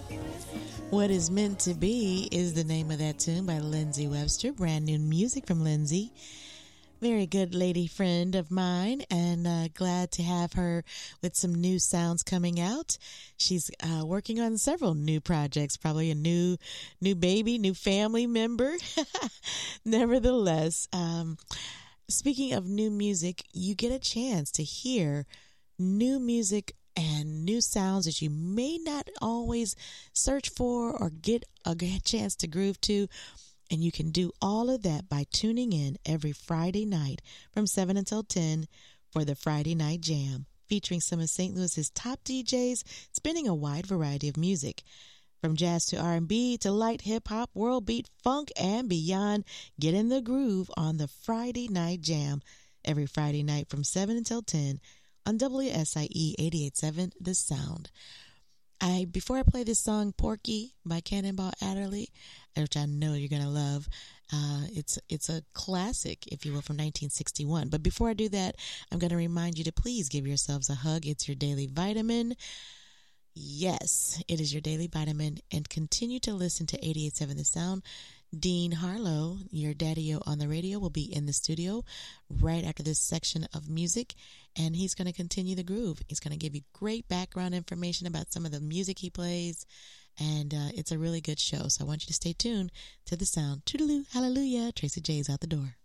What is Meant to Be is the name of that tune by Lindsay Webster. Brand new music from Lindsay. Very good lady friend of mine, and glad to have her with some new sounds coming out. She's working on several new projects, probably a new baby, new family member. Nevertheless, speaking of new music, you get a chance to hear new music and new sounds that you may not always search for or get a chance to groove to. And you can do all of that by tuning in every Friday night from 7 until 10 for the Friday Night Jam, featuring some of St. Louis's top DJs spinning a wide variety of music. From jazz to R&B to light hip-hop, world beat, funk, and beyond, get in the groove on the Friday Night Jam every Friday night from 7 until 10 on WSIE 88.7 The Sound. Before I play this song, Porky by Cannonball Adderley, which I know you're going to love, it's a classic, if you will, from 1961. But before I do that, I'm going to remind you to please give yourselves a hug. It's your daily vitamin. Yes, it is your daily vitamin. And continue to listen to 88.7 The Sound. Dean Harlow, your daddy-o on the radio, will be in the studio right after this section of music, and he's going to continue the groove. He's going to give you great background information about some of the music he plays, and it's a really good show. So I want you to stay tuned to The Sound. Toodaloo, hallelujah. Tracy J's out the door.